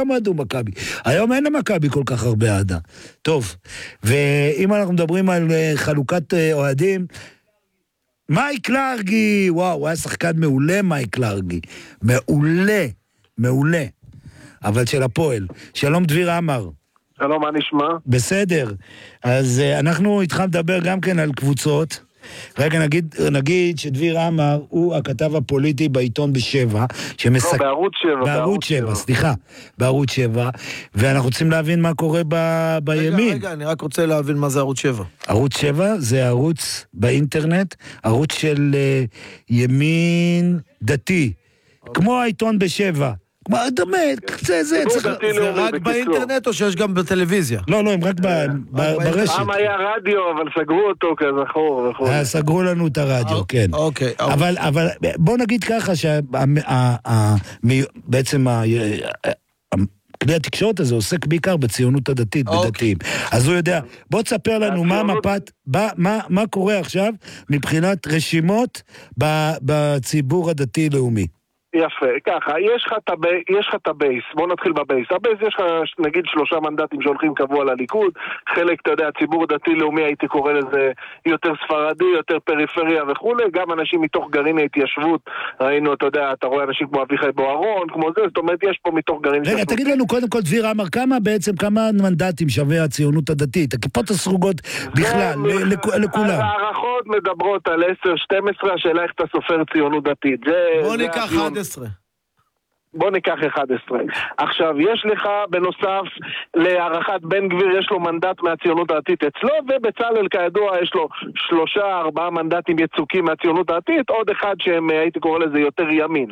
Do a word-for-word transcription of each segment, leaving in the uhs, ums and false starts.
גם אוהדו מכבי. היום אין למכבי כל כך הרבה אהדה. טוב, ואם אנחנו מדברים על חלוקת אוהדים, מייק לארגי, וואו, הוא היה שחקן מעולה, מייק לארגי. מעולה, מעולה. אבל של הפועל. שלום דביר אמר. שלום, מה נשמע? בסדר. אז אנחנו איתך מדבר גם כן על קבוצות. רגע, נגיד, נגיד שדביר אמר הוא הכתב הפוליטי בעיתון בשבע, שמסק... לא, בערוץ שבע. בערוץ שבע, סליחה. בערוץ שבע, ואנחנו רוצים להבין מה קורה ב... בימין. רגע, רגע, אני רק רוצה להבין מה זה ערוץ שבע. ערוץ שבע זה ערוץ באינטרנט, ערוץ של uh, ימין דתי, כמו העיתון בשבע. כמו, דומה, זה, זה, צריך... זה רק באינטרנט או שיש גם בטלוויזיה? לא, לא, הם רק ברשת. פעם היה רדיו, אבל סגרו אותו כזכור. סגרו לנו את הרדיו, כן. אוקיי. אבל בוא נגיד ככה, שבעצם כלי התקשורת הזה עוסק בעיקר בציונות הדתית, בדתיים. אז הוא יודע, בוא תספר לנו מה מפת, מה קורה עכשיו מבחינת רשימות בציבור הדתי-לאומי. יפה, ככה, יש לך את הבייס, בוא נתחיל בבייס. הבייס יש לך נגיד שלושה מנדטים שהולכים קבוע לליכוד, חלק, אתה יודע, ציבור דתי-לאומי הייתי קורא לזה יותר ספרדי, יותר פריפריה וכו', גם אנשים מתוך גרעין ההתיישבות, ראינו, אתה יודע, אתה רואה אנשים כמו אביחי בוארון, כמו זה, זאת אומרת, יש פה מתוך גרעין... רגע, תגיד לנו קודם כל, דביר אמר, כמה בעצם, כמה מנדטים שווה הציונות הדתית, הכיפות הסרוגות בכלל, לכולם. הערכות מדברות על עשר שתים עשרה, השאלה איך אתה סופר ציונות דתית. בוא ניקח אחד עשרה. בוא ניקח אחד עשרה. עכשיו, יש לך בנוסף להערכת בן גביר, יש לו מנדט מהציונות הדתית אצלו, ובצלאל כידוע יש לו שלושה, ארבעה מנדטים יצוקים מהציונות הדתית, עוד אחד שהם, הייתי קורא לזה, יותר ימין.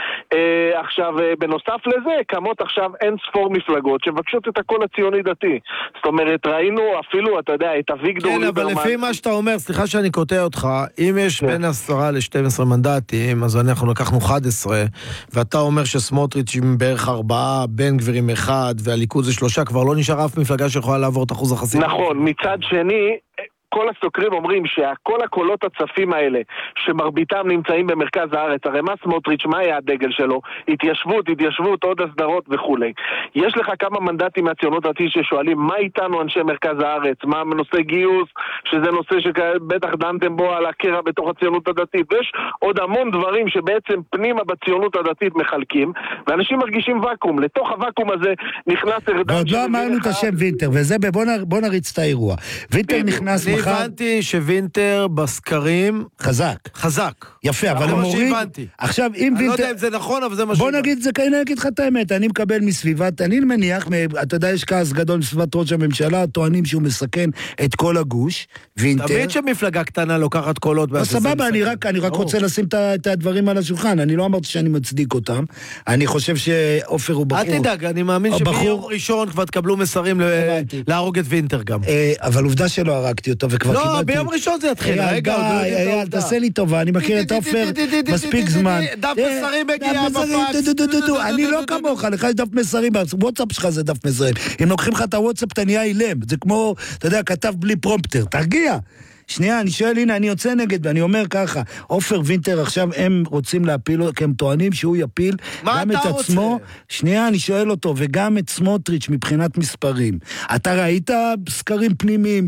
אה, עכשיו, בנוסף לזה, קמות עכשיו אין ספור מפלגות שמבקשות את הכל הציוני דתי. זאת אומרת, ראינו אפילו, אתה יודע, את אביגדור כן, ליברמן. אבל לפי מה שאתה אומר, סליחה שאני קוטע אותך, אם יש כן. בין עשרה ל-שתים עשרה מנדטים, אז אנחנו לקחנו אחד עשרה, ואתה אומר ש סמוטריץ' עם בערך ארבעה, בן גביר עם אחד, והליכוד זה שלושה, כבר לא נשאר אף מפלגה שיכולה לעבור את אחוז החסימה. נכון, מצד שני... כל הסוקרים אומרים שכל הקולות הצפים האלה, שמרביתם נמצאים במרכז הארץ, הרי מה סמוטריץ', מה היה הדגל שלו? התיישבות, התיישבות, עוד הסדרות וכו'. יש לך כמה מנדטים מהציונות הדתית ששואלים, מה איתנו אנשי מרכז הארץ? מה נושא גיוס, שזה נושא שבטח דנתם בו על הקרע בתוך הציונות הדתית. ויש עוד המון דברים שבעצם פנימה בציונות הדתית מחלקים, ואנשים מרגישים וקום. לתוך הוואקום הזה נכנס ארדן... ועוד לא אמרנו את השם וינטר, וזה בוא נריץ את האירוע. וינטר נכנס מחר... הבנתי שווינטר בסקרים חזק. חזק. יפה, אבל הם מוריד... עכשיו, אם וינטר... אני לא יודע אם זה נכון, אבל זה מה בוא נגיד, זה כאלה, נגיד לך את האמת, אני מקבל מסביבת, אני מניח, אתה יודע, יש כעס גדול מסביבת ראש הממשלה, טוענים שהוא מסכן את כל הגוש, וינטר... תמיד שמפלגה קטנה לוקחת קולות... סבבה, אני רק, אני רק רוצה לשים את הדברים על השולחן, אני לא אמרתי שאני מצדיק אותם, אני חושב שאופר הוא בחור... אל תדאג, אני מאמין שביום ראשון כבר תקבלו מסרים להרוג את וינטר גם. אבל עובדה שלא הרגתי אותו, וכבר קיבלתי... לא, ביום ראשון זה יתחיל. רגע, אייל, תעשה לי טובה, אני מכיר את עופר מספיק זמן. דף מסרים מגיע בפאקס. אני לא כמוך, לך יש דף מסרים, הוואטסאפ שלך זה דף מסרים. אם לוקחים לך את הוואטסאפ, אתה נהיה אילם. זה כמו, אתה יודע, כתב בלי פרומפטר. תרגיע. שנייה, אני שואל, הנה, אני יוצא נגד, ואני אומר ככה, עופר וינטר עכשיו הם רוצים להפיל, כי הם טוענים שהוא יפיל גם את עצמו, שנייה, אני שואל אותו, וגם את סמוטריץ' מבחינת מספרים. אתה ראית סקרים פנימיים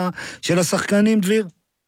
של השחקנים, דביר?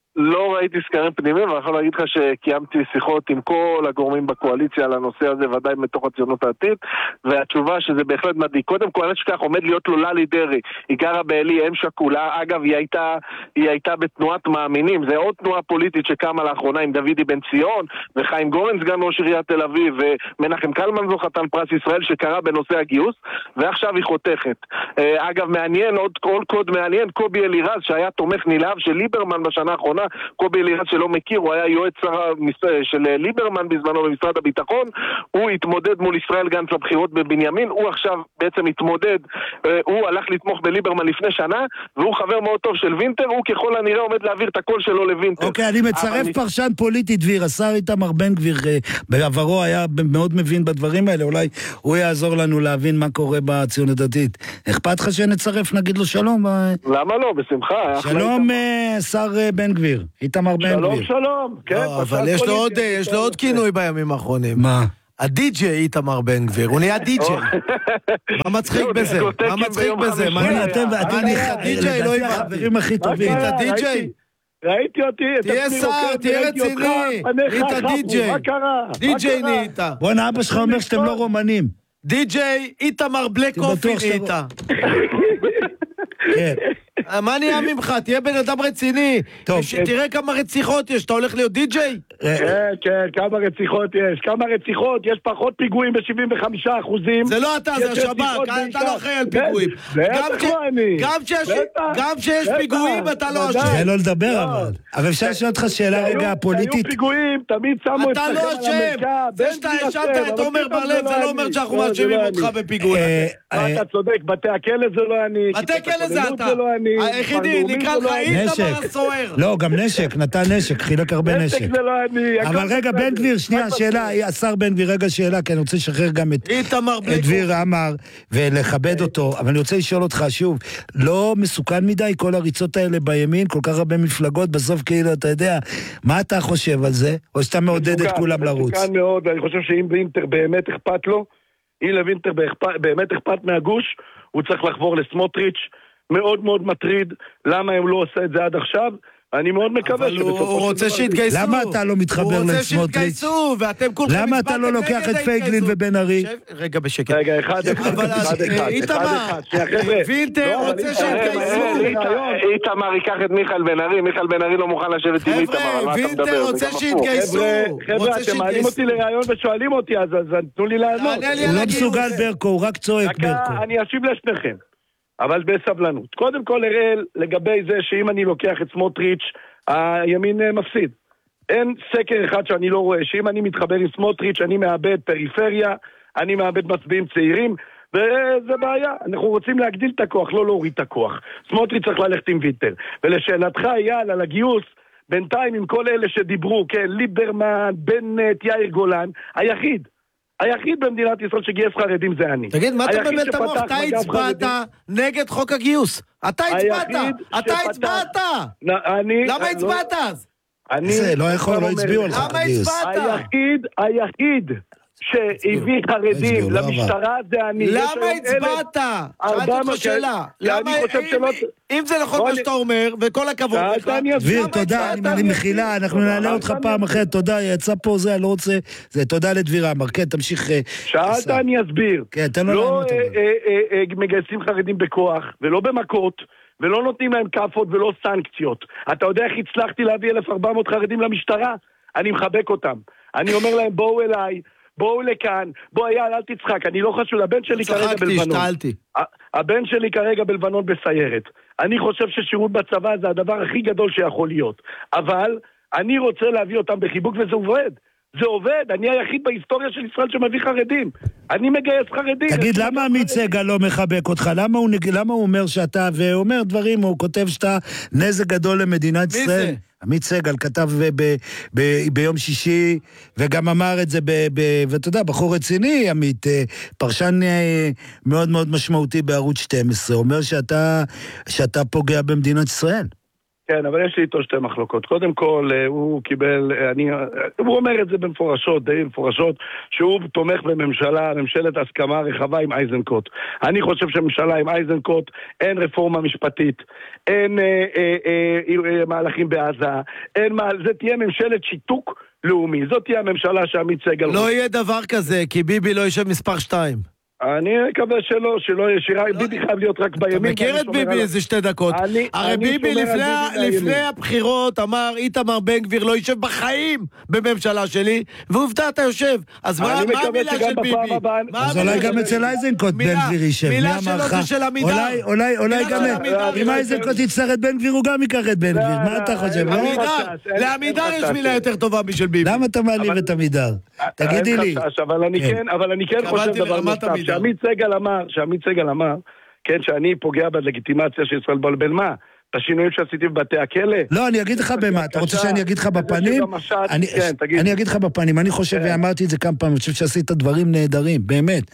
לא ראיתי סקרים פנימיים, אבל אני יכול להגיד לך שקיימתי שיחות עם כל הגורמים בקואליציה על הנושא הזה, ודאי מתוך הציונות הדתית, והתשובה שזה בהחלט מדאיג. קודם כל, אני שכך עומד להיות לו ללי דרעי, היא גרה באלי, אם שכולה, אגב, היא הייתה, היא הייתה בתנועת מאמינים, זה עוד תנועה פוליטית שקמה לאחרונה עם דוידי בן ציון, וחיים גורן, סגן ראש עיריית תל אביב, ומנחם קלמן זו חתן פרס ישראל שקרה בנושא הגיוס, ועכשיו היא חותכת. אגב, מעניין, עוד כל קוד מעניין, קובי אלירז, שהיה תומך נלהב של ליברמן בשנה האחרונה, קובי אלירז שלא מכיר, הוא היה יועץ שר של ליברמן בזמנו במשרד הביטחון, הוא התמודד מול ישראל גנץ לבחירות בבנימין, הוא עכשיו בעצם התמודד, הוא הלך לתמוך בליברמן לפני שנה, והוא חבר מאוד טוב של וינטר, הוא ככל הנראה עומד להעביר את הקול שלו לוינטר. אוקיי, אני מצרף פרשן פוליטי דביר, השר איתמר בן גביר בעברו היה מאוד מבין בדברים האלה, אולי הוא יעזור לנו להבין מה קורה בציונות הדתית. אכפת לך שנצרף, נגיד לו שלום? למה לא? בשמחה. שלום שר בן גביר, איתמר בן גביר. שלום, שלום. אבל יש לו עוד כינוי בימים האחרונים. מה? הדי-ג'יי איתמר בן גביר, הוא נהיה די-ג'יי. מה מצחיק בזה? מה מצחיק בזה? מה אתם די-ג'יי לא עם החברים הכי טובים. אתה די-ג'יי? ראיתי אותי, תהיה שר, תהיה רציני. נהיית די-ג'יי. מה קרה? די-ג'יי נהיית. בוא'נה, אבא שלך אומר שאתם לא רומנים. די-ג'יי איתמר בלק קופי נהיית. כן. מה נהיה ממך? תהיה בן אדם רציני. טוב. תראה כמה רציחות יש, אתה הולך להיות די-ג'יי? כן, כן, כמה רציחות יש, כמה רציחות, יש פחות פיגועים ב-שבעים וחמישה אחוזים. זה לא אתה, זה השב"כ, אתה לא אחראי על פיגועים. גם כשיש פיגועים, אתה לא אשם. זה לא לדבר אבל. אבל אפשר לשאול אותך שאלה רגע הפוליטית. היו פיגועים, תמיד שמו את אתה לא אשם. זה שאתה האשמת את עומר בר-לב, זה לא אומר שאנחנו מאשימים אותך בפיגועים. אתה צודק, בתי הכלא זה לא אני. בתי כלא זה אתה. היחידי, נקרא לך איתמר הסוער. לא, גם נשק, נתן נשק, חילק הרבה נשק. נשק זה לא אני. אבל רגע, בן גביר, שנייה, שאלה, השר בן גביר, רגע שאלה, כי אני רוצה לשחרר גם את דביר עמר ולכבד אותו, אבל אני רוצה לשאול אותך שוב, לא מסוכן מדי כל הריצות האלה בימין, כל כך הרבה מפלגות, בסוף כאילו, אתה יודע, מה אתה חושב על זה? או שאתה מעודד את כולם לרוץ? מסוכן מאוד, ואני חושב שאם וינטר באמת אכפת לו, אם לוינטר באמת אכפת מהגוש, הוא צריך לחבור לסמוטריץ', מאוד מאוד מטריד, למה הם לא עושה את זה עד עכשיו? אני מאוד מקווה שבסופו של דבר... הוא רוצה שיתגייסו. למה אתה לא מתחבר לסמוטריץ'? הוא רוצה שיתגייסו, ואתם כולכם... למה אתה לא לוקח את פייגלין ובן ארי? רגע, בשקט. רגע, אחד, אחד, אחד, אחד. איתמר, וינטר רוצה שיתגייסו. איתמר ייקח את מיכל בן ארי, מיכל בן ארי לא מוכן לשבת עם איתמר, על מה אתה מדבר? וינטר רוצה שיתגייסו. חבר'ה, אתם מעלים אותי לרעיון ושואלים אותי, אז תנו לי לענות. הוא לא מסוגל ברקו, הוא רק צועק ברקו. אני אשיב לשניכם. אבל בסבלנות. קודם כל הראל, לגבי זה שאם אני לוקח את סמוטריץ', הימין מפסיד. אין סקר אחד שאני לא רואה, שאם אני מתחבר עם סמוטריץ', אני מאבד פריפריה, אני מאבד מצביעים צעירים, וזה בעיה. אנחנו רוצים להגדיל את הכוח, לא להוריד את הכוח. סמוטריץ' צריך ללכת עם ויטר. ולשאלתך, אייל, על הגיוס, בינתיים עם כל אלה שדיברו, כן, ליברמן, בנט, יאיר גולן, היחיד. היחיד במדינת ישראל שגייס חרדים זה אני. תגיד, מה אתה מבלבל את המוח? אתה הצבעת נגד חוק הגיוס. אתה הצבעת! אתה הצבעת! למה הצבעת אז? זה לא יכול, לא הצביעו על חוק למה הגיוס. הצבעת? היחיד, היחיד שהביא חרדים למשטרה זה אני. למה הצבעת? שאלתי אותך שאלה. אם זה נכון מה שאתה אומר, וכל הכבוד לך, דביר, תודה, אני מחילה, אנחנו נעלה אותך פעם אחרת, תודה, יצא פה זה, אני לא רוצה, זה תודה לדביר עמר, כן, תמשיך. שאלת, אני אסביר. כן, תן לו לענות. לא מגייסים חרדים בכוח, ולא במכות, ולא נותנים להם כפות ולא סנקציות. אתה יודע איך הצלחתי להביא אלף וארבע מאות חרדים למשטרה? אני מחבק אותם. אני אומר להם, בואו אליי, בואו לכאן, בוא אייל, אל תצחק, אני לא חשוב, הבן שלי כרגע בלבנון. הבן שלי כרגע בלבנון בסיירת. אני חושב ששירות בצבא זה הדבר הכי גדול שיכול להיות. אבל אני רוצה להביא אותם בחיבוק וזה עובד. זה עובד, אני היחיד בהיסטוריה של ישראל שמביא חרדים. אני מגייס חרדים. תגיד, למה עמית סגל לא מחבק אותך? למה הוא, למה הוא אומר שאתה, ואומר דברים, הוא כותב שאתה נזק גדול למדינת ישראל? מי זה? עמית סגל כתב ב, ב, ב, ביום שישי, וגם אמר את זה, ב, ב, ואתה יודע, בחור רציני, עמית, פרשן מאוד מאוד משמעותי בערוץ שתים עשרה, אומר שאתה, שאתה פוגע במדינת ישראל. כן, אבל יש לי איתו שתי מחלוקות. קודם כל, הוא קיבל, אני, הוא אומר את זה במפורשות, די מפורשות, שהוא תומך בממשלה, ממשלת הסכמה רחבה עם אייזנקוט. אני חושב שממשלה עם אייזנקוט, אין רפורמה משפטית, אין אה, אה, אה, אה, מהלכים בעזה, אין מה, זה תהיה ממשלת שיתוק לאומי. זאת תהיה הממשלה שעמית סגל... לא יהיה דבר כזה, כי ביבי לא יישב מספר שתיים. אני מקווה שלא, שלא ישירה, ביבי חייב להיות רק בימין. אתה מכיר את ביבי איזה שתי דקות. הרי ביבי לפני הבחירות אמר, איתמר בן גביר לא יישב בחיים בממשלה שלי, ועובדה אתה יושב. אז מה המילה של ביבי? אז אולי גם אצל אייזנקוט בן גביר יישב. מילה שלו זה של עמידר. אולי גם אם אייזנקוט יצטרך את בן גביר, הוא גם ייקח את בן גביר. מה אתה חושב? לעמידר יש מילה יותר טובה משל ביבי. למה אתה מעליב את עמידר? תגידי לי. אבל אני כן חושב דבר נוסף. שעמית סגל אמר, שעמית סגל אמר, כן, שאני פוגע בלגיטימציה של ישראל בלבל מה? את השינויים שעשיתי בבתי הכלא? לא, אני אגיד לך במה, אתה רוצה שאני אגיד לך בפנים? אני אגיד לך בפנים, אני חושב, ואמרתי את זה כמה פעמים, אני חושב שעשית דברים נהדרים, באמת.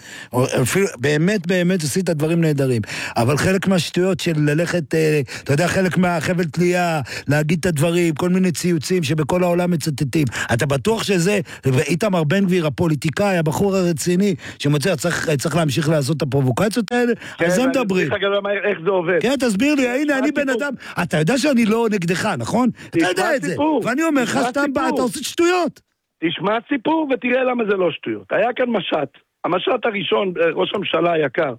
באמת, באמת עשית דברים נהדרים. אבל חלק מהשטויות של ללכת, אתה יודע, חלק מהחבל תלייה, להגיד את הדברים, כל מיני ציוצים שבכל העולם מצטטים. אתה בטוח שזה, ואיתמר בן גביר, הפוליטיקאי, הבחור הרציני, שמוצא, צריך להמשיך לעשות את הפרובוקציות האלה, על זה מדברים. איך זה עובד? כן, תסביר לי, הנה, אני בן אדם, אתה יודע שאני לא נגדך, נכון? אתה יודע את זה. ואני אומר לך שאתה עושה שטויות. תשמע סיפור ותראה למה זה לא שטויות. היה כאן משט, המשט הראשון, ראש הממשלה היקר,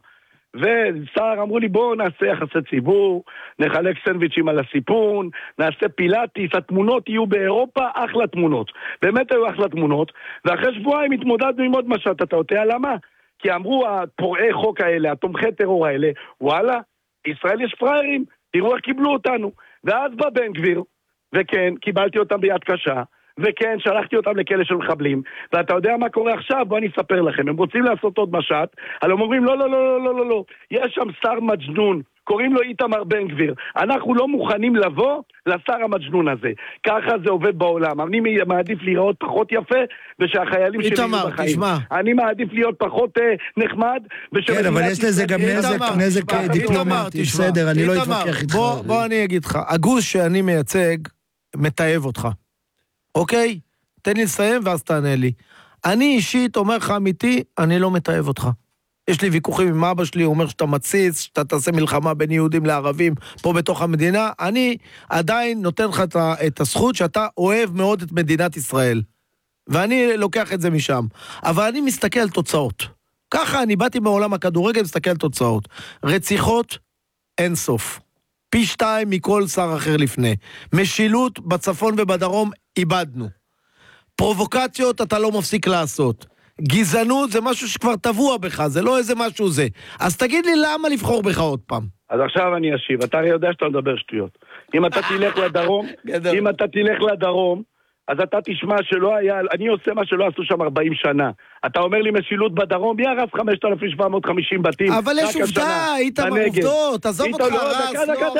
ושר אמרו לי בואו נעשה יחסי ציבור, נחלק סנדוויצ'ים על הסיפון, נעשה פילאטיס, התמונות יהיו באירופה אחלה תמונות, באמת היו אחלה תמונות, ואחרי שבועיים התמודדנו עם עוד משט, אתה יודע למה? כי אמרו הפורעי חוק האלה, התומכי טרור האלה, וואלה, ישראל יש פריירים, תראו איך קיבלו אותנו, ואז בא בן גביר, וכן, קיבלתי אותם ביד קשה, וכן, שלחתי אותם לכלא של מחבלים, ואתה יודע מה קורה עכשיו? בוא אני אספר לכם, הם רוצים לעשות עוד משט, אבל הם אומרים לא, לא, לא, לא, לא, לא, לא, יש שם שר מג'נון, קוראים לו איתמר בן גביר, אנחנו לא מוכנים לבוא לשר המג'נון הזה, ככה זה עובד בעולם, אני מעדיף להיראות פחות יפה, ושהחיילים שלי יהיו בחיים, אני מעדיף להיות פחות נחמד, כן, אבל יש לזה גם נזק, נזק דיפלומטי, בסדר, אני לא אתווכח איתך. בוא אני אגיד לך, הגוש שאני מייצג, מתאהב אותך. אוקיי? תן לי לסיים ואז תענה לי. אני אישית אומר לך אמיתי, אני לא מתאהב אותך. יש לי ויכוחים עם אבא שלי, הוא אומר שאתה מציץ, שאתה תעשה מלחמה בין יהודים לערבים פה בתוך המדינה. אני עדיין נותן לך את הזכות שאתה אוהב מאוד את מדינת ישראל. ואני לוקח את זה משם. אבל אני מסתכל על תוצאות. ככה אני באתי מעולם הכדורגל, מסתכל על תוצאות. רציחות, אין סוף. פי שתיים מכל שר אחר לפני. משילות בצפון ובדרום איבדנו. פרובוקציות אתה לא מפסיק לעשות. גזענות זה משהו שכבר טבוע בך, זה לא איזה משהו זה. אז תגיד לי למה לבחור בך עוד פעם. אז עכשיו אני אשיב, אתה הרי יודע שאתה מדבר שטויות. אם אתה תלך לדרום, אם אתה תלך לדרום, אז אתה תשמע שלא היה, אני עושה מה שלא עשו שם ארבעים שנה. אתה אומר לי משילות בדרום, מי הרס חמשת אלפים שבע מאות וחמישים בתים? אבל יש עובדה, איתמר עובדות, עזוב אותך הרס,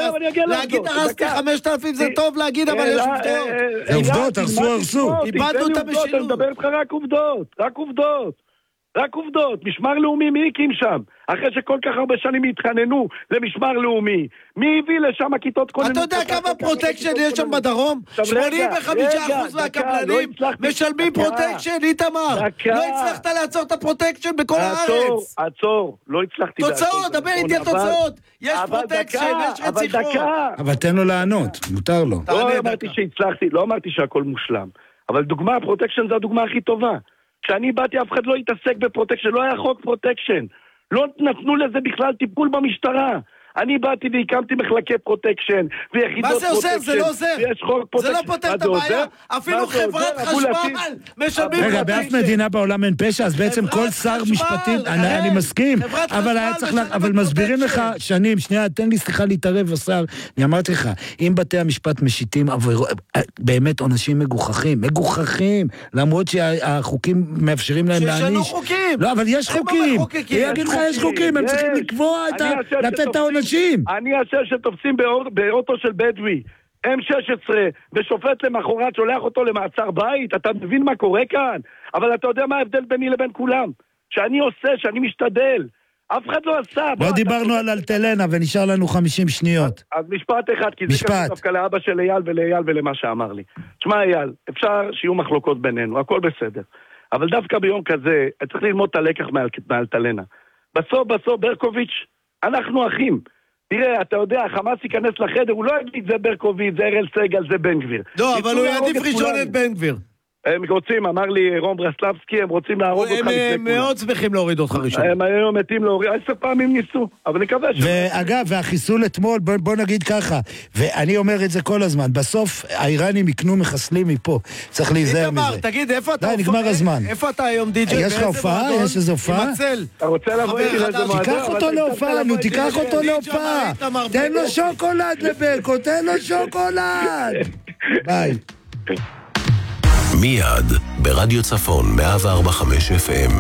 להגיד הרסתי חמשת אלפים זה טוב להגיד, אבל יש עובדות. זה עובדות, הרסו, הרסו. איבדנו את המשילות. אני מדבר איתך רק עובדות, רק עובדות. רק עובדות, משמר לאומי, מי הקים שם? אחרי שכל כך הרבה שנים התחננו למשמר לאומי, מי הביא לשם הכיתות כוננות? אתה יודע כמה פרוטקשן יש שם בדרום? שמונים וחמישה אחוז מהקבלנים משלמים פרוטקשן, איתמר. לא הצלחת לעצור את הפרוטקשן בכל הארץ. עצור, עצור, לא הצלחתי לעצור. תוצאות, דבר איתי על תוצאות. יש פרוטקשן, יש רציחות. אבל תן לו לענות, מותר לו. לא אמרתי שהצלחתי, לא אמרתי שהכל מושלם. אבל דוגמה, הפרוטקשן זה הדוגמה הכי טובה. כשאני באתי אף אחד לא התעסק בפרוטקשן, לא היה חוק פרוטקשן, לא נתנו לזה בכלל טיפול במשטרה. אני באתי והקמתי מחלקי פרוטקשן ויחידות פרוטקשן. מה זה עוזר? זה לא עוזר. זה לא פותר את הבעיה. אפילו חברת חשמל משלמים. רגע, באף מדינה בעולם אין פשע, אז בעצם כל שר משפטי, אני מסכים, אבל היה צריך, אבל מסבירים לך שנים, שנייה, תן לי סליחה להתערב, השר, אני אמרתי לך, אם בתי המשפט משיתים באמת עונשים מגוחכים, מגוחכים, למרות שהחוקים מאפשרים להם להעניש. שישנו חוקים. לא, אבל יש חוקים. אני אגיד לך, יש חוקים, הם צריכים לקבוע לתת את העונשים. אני אשר שתופסים באוטו של בדואי אם שש עשרה ושופט למחרת שולח אותו למעצר בית, אתה מבין מה קורה כאן? אבל אתה יודע מה ההבדל ביני לבין כולם? שאני עושה, שאני משתדל, אף אחד לא עשה. לא דיברנו על אלטלנה ונשאר לנו חמישים שניות. אז משפט אחד, כי זה קשור דווקא לאבא של אייל ולאייל ולמה שאמר לי. תשמע אייל, אפשר שיהיו מחלוקות בינינו, הכל בסדר, אבל דווקא ביום כזה צריך ללמוד את הלקח מאלטלנה. בסוף בסוף ברקוביץ', אנחנו אחים. תראה, אתה יודע, חמאס ייכנס לחדר, הוא לא יגיד זה ברקוביץ', זה אראל סגל, זה בן גביר. לא, אבל הוא יעדיף ראשון את בן גביר. הם רוצים, אמר לי רום ברסלבסקי, הם רוצים להרוג אותך לפני כולם. הם מאוד שמחים להוריד אותך ראשון. הם היום מתים להוריד, עשר פעמים ניסו, אבל נקווה ש... ואגב, והחיסול אתמול, בוא, בוא נגיד ככה, ואני אומר את זה כל הזמן, בסוף האיראנים יקנו מחסלים מפה, צריך להיזהר מזה. איתמר, תגיד, איפה אתה... די, נגמר הזמן. איפה אתה היום די-ג'יי? יש לך הופעה? יש איזו הופעה? אתה רוצה לבוא איתי לאיזה מועדון? תיקח אותו להופעה, נו, תיקח אותו להופעה. תן לו שוקולד לברקו, תן לו שוקולד. ביי. מיד ברדיו צפון מאה וארבע נקודה חמש אף אם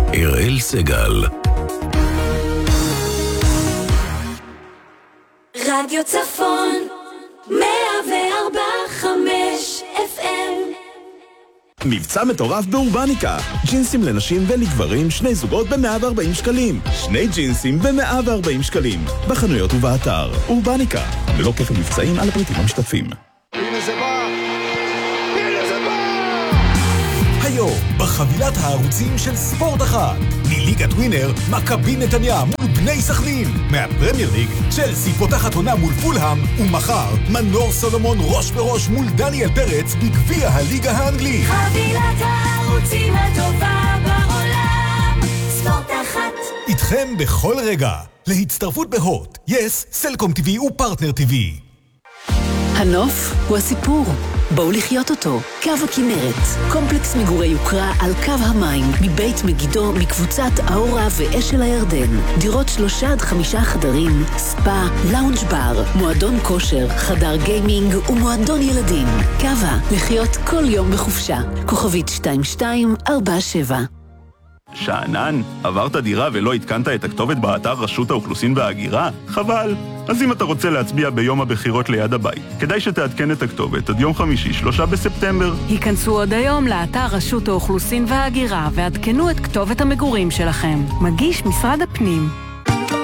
אראל סגל. רדיו צפון מאה וארבע חמש אף אם. מבצע מטורף באורבניקה. ג'ינסים לנשים ולגברים, שני זוגות ב-מאה וארבעים שקלים. שני ג'ינסים ב-מאה וארבעים שקלים. בחנויות ובאתר. אורבניקה. ללא כפל מבצעים על הפריטים המשתתפים. הנה זה בא! הנה זה בא! היום, בחבילת הערוצים של ספורט אחת. מליגת ווינר, מכבי נתניה מול בני סכנין. מהפרמייר ליג, צ'לסי פותחת עונה מול פולהאם. ומחר, מנור סולומון ראש בראש מול דניאל פרץ בגביע הליגה האנגלית. חבילת הערוצים הטובה בעולם. ספורט אחת. איתכם בכל רגע. להצטרפות בהוט, יס, סלקום טיווי ופרטנר טיווי. הנוף הוא הסיפור. בואו לחיות אותו. קו הכנרת, קומפלקס מגורי יוקרה על קו המים, מבית מגידו, מקבוצת האורה ואשל הירדן. דירות שלושה עד חמישה חדרים, ספה, לאונג' בר, מועדון כושר, חדר גיימינג ומועדון ילדים. קווה, לחיות כל יום בחופשה. כוכבית שתיים שתיים ארבע שבע. שענן, עברת דירה ולא התקנת את הכתובת באתר רשות האוכלוסין וההגירה? חבל. אז אם אתה רוצה להצביע ביום הבחירות ליד הבית, כדאי שתעדכן את הכתובת עד יום חמישי, שלושה בספטמבר. היכנסו עוד היום לאתר רשות האוכלוסין וההגירה ועדכנו את כתובת המגורים שלכם. מגיש משרד הפנים.